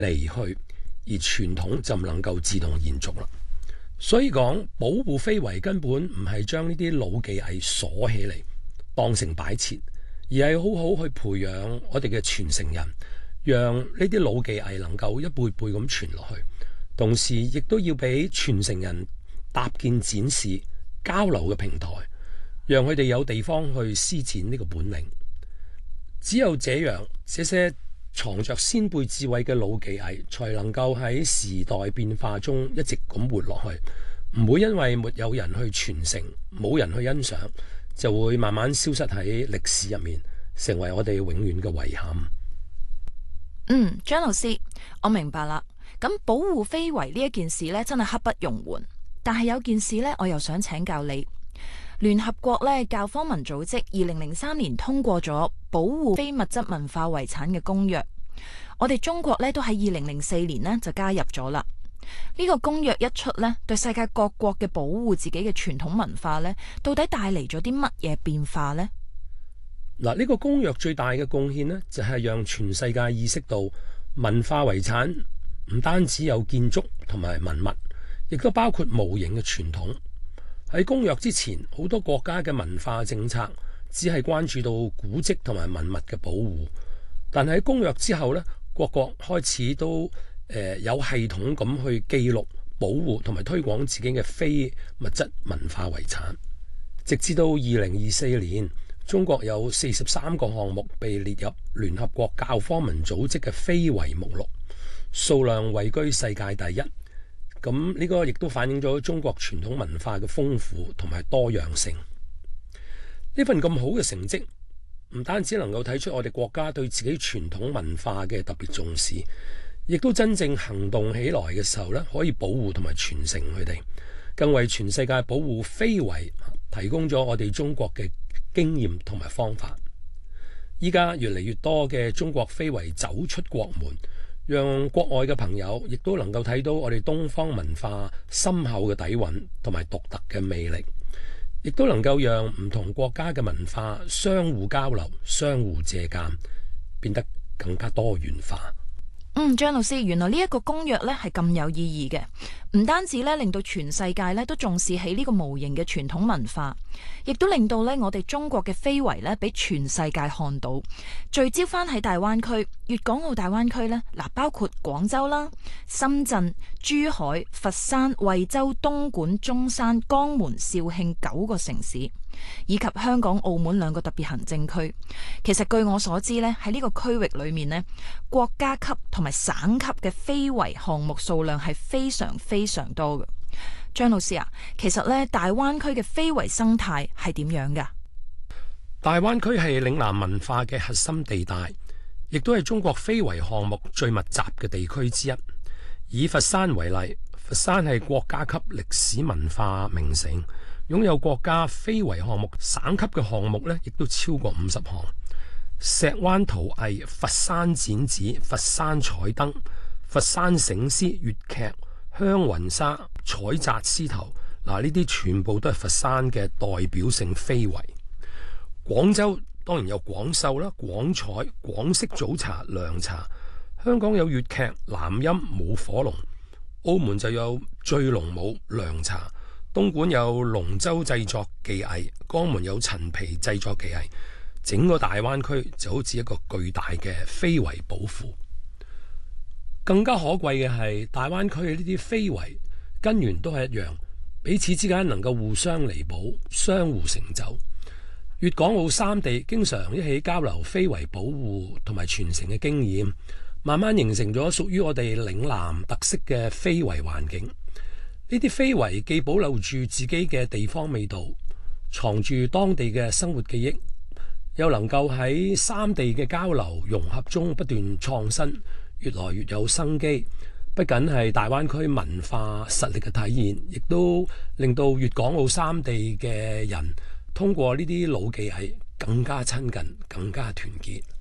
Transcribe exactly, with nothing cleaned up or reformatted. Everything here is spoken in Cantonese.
離去，而傳統就唔能夠自動延續啦。所以講保護非遺根本唔係將呢啲老技藝鎖起嚟當成擺設，而係好好去培養我哋嘅傳承人，讓呢啲老技藝能夠一輩輩咁傳落去。同時亦都要俾傳承人搭建展示交流嘅平台，讓佢哋有地方去施展呢個本領。只有這樣，這些藏着先輩智慧嘅老技藝才能夠喺時代變化中一直咁活落去，唔會因為沒有人去傳承，冇人去欣賞，就會慢慢消失喺歷史入面，成為我哋永遠嘅遺憾。 嗯，張老師，我明白啦。咁保護非遺呢一件事呢，真係刻不容緩。但係有件事呢，我又想請教你。聯合國呢教科文組織二零零三年通過咗保護非物質文化遺產嘅公約，我哋中國呢都喺二零零四年呢就加入咗啦。呢個公約一出呢，對世界各國嘅保護自己嘅傳統文化呢，到底帶嚟咗啲乜嘢變化呢？ 嗱，呢個公約最大嘅貢獻呢，就係讓全世界意識到文化遺產唔單止有建築同埋文物，亦都包括無形嘅傳統。喺公約之前，好多國家嘅文化政策只係關注到古蹟同埋文物嘅保護，但係喺公約之後呢，各國開始都誒、呃、有系統咁去記錄、保護同埋推廣自己嘅非物質文化遺產。直至到二零二四年，中國有四十三個項目被列入聯合國教科文組織嘅非遺目錄，數量位居世界第一。咁呢個亦都反映咗中國傳統文化嘅豐富同埋多樣性。呢份咁好嘅成績，唔單止能夠睇出我哋國家對自己傳統文化嘅特別重視，亦都真正行動起來嘅時候呢，可以保護同埋傳承佢哋，更為全世界保護非遺提供咗我哋中國嘅經驗同埋方法。依家越嚟越多嘅中國非遺走出國門，讓國外嘅朋友亦都能夠睇到我哋東方文化深厚嘅底蘊同埋獨特嘅魅力，亦都能夠讓唔同國家嘅文化相互交流、相互借鑑，變得更加多元化。 嗯，張老師，原來呢一個公約呢係咁有意義嘅，唔單止呢令到全世界呢都重視起呢個無形嘅傳統文化，亦都令到呢我哋中國嘅非遺呢俾全世界看到，聚焦翻喺大灣區、粵港澳大灣區呢，嗱，包括廣州啦、深圳、珠海、佛山、惠州、東莞、中山、江門、肇慶九個城市，以及香港、澳門兩個特別行政區。其實據我所知呢，喺呢個區域裏面呢，國家級同埋省級嘅非遺項目數量係非常非常多嘅。張老師啊，其實呢，大灣區嘅非遺生態係點樣㗎？ 大灣區係嶺南文化嘅核心地帶，亦都係中國非遺項目最密集嘅地區之一。以佛山為例，佛山係國家級歷史文化名城，擁有國家非遺項目省級嘅項目呢，亦都超過五十項。石灣陶藝、佛山剪紙、佛山彩燈、佛山醒獅、粵劇、香雲紗、彩紮獅頭，嗱，呢啲全部都係佛山嘅代表性非遺。廣州當然有廣繡啦、廣彩、廣式早茶、涼茶。香港有粵劇、南音、舞火龍。澳門就有醉龍舞、涼茶。東莞有龍舟製作技藝，江門有陳皮製作技藝。整個大灣區就好似一個巨大嘅非遺寶庫。更加可貴嘅係，大灣區嘅呢啲非遺根源都係一樣，彼此之間能夠互相彌補、相互成就。粵港澳三地經常一起交流非遺保護同埋傳承嘅經驗，慢慢形成咗屬於我哋嶺南特色嘅非遺環境。呢啲非遺既保留住自己嘅地方味道，藏住當地嘅生活記憶，又能夠喺三地嘅交流融合中不斷創新，越來越有生機。不僅係大灣區文化實力嘅體現，亦都令到粵港澳三地嘅人通過呢啲老技藝更加親近，更加團結。